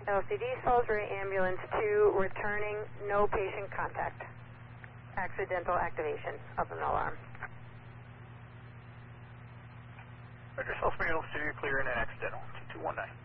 LCD Salisbury Ambulance 2 returning, no patient contact. Accidental activation of an alarm. Roger, Salisbury Ambulance 2, clear and accidental, 2219.